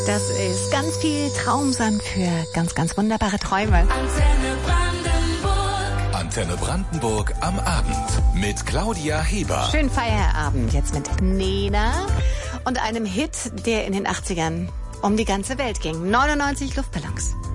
Das ist ganz viel Traumsand für ganz, ganz wunderbare Träume. Antenne Brandenburg. Antenne Brandenburg am Abend mit Claudia Heber. Schönen Feierabend jetzt mit Nena und einem Hit, der in den 80ern um die ganze Welt ging. 99 Luftballons.